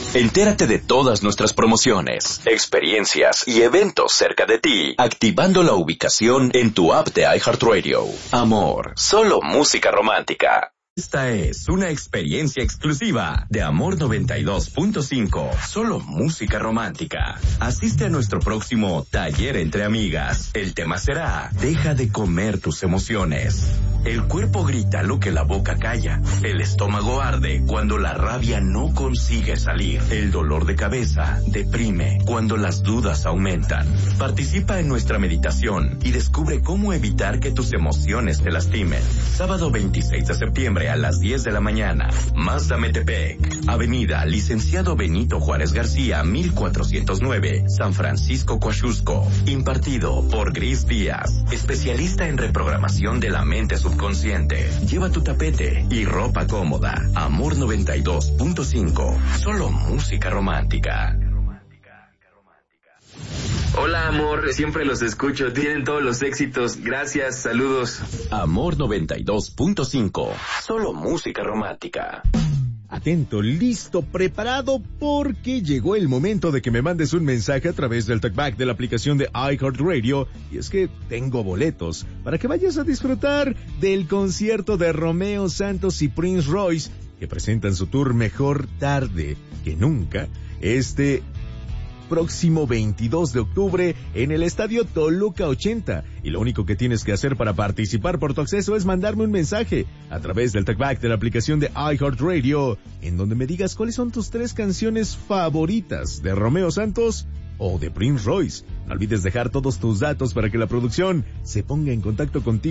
Entérate de todas nuestras promociones, experiencias y eventos cerca de ti, activando la ubicación en tu app de iHeartRadio. Amor, solo música romántica. Esta es una experiencia exclusiva de Amor 92.5, solo música romántica. Asiste a nuestro próximo taller entre amigas. El tema será: deja de comer tus emociones. El cuerpo grita lo que la boca calla. El estómago arde cuando la rabia no consigue salir. El dolor de cabeza deprime cuando las dudas aumentan. Participa en nuestra meditación y descubre cómo evitar que tus emociones te lastimen. Sábado 26 de septiembre a las 10 de la mañana. Mazda Metepec, Avenida Licenciado Benito Juárez García, 1409, San Francisco, Coaxusco. Impartido por Gris Díaz, especialista en reprogramación de la mente subconsciente. Lleva tu tapete y ropa cómoda. Amor 92.5, solo música romántica. Hola, amor, siempre los escucho, tienen todos los éxitos, gracias, saludos. Amor 92.5, solo música romántica. Atento, listo, preparado, porque llegó el momento de que me mandes un mensaje a través del talkback de la aplicación de iHeartRadio, y es que tengo boletos para que vayas a disfrutar del concierto de Romeo Santos y Prince Royce, que presentan su tour Mejor Tarde que Nunca, próximo 22 de octubre en el Estadio Toluca 80. Y lo único que tienes que hacer para participar por tu acceso es mandarme un mensaje a través del talkback de la aplicación de iHeartRadio, en donde me digas cuáles son tus 3 canciones favoritas de Romeo Santos o de Prince Royce. No olvides dejar todos tus datos para que la producción se ponga en contacto contigo